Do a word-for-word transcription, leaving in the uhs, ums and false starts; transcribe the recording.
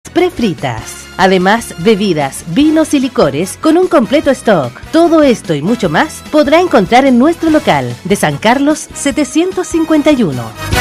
prefritas. Además, bebidas, vinos y licores con un completo stock. Todo esto y mucho más podrá encontrar en nuestro local de San Carlos setecientos cincuenta y uno.